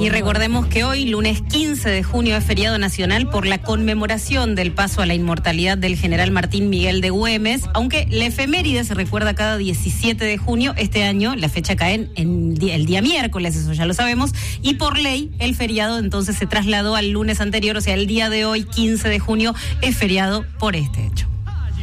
Y recordemos que hoy, lunes 15 de junio, es feriado nacional por la conmemoración del paso a la inmortalidad del general Martín Miguel de Güemes, aunque la efeméride se recuerda cada 17 de junio. Este año la fecha cae en el día miércoles, eso ya lo sabemos, y por ley el feriado entonces se trasladó al lunes anterior, o sea, el día de hoy, 15 de junio, es feriado por este hecho.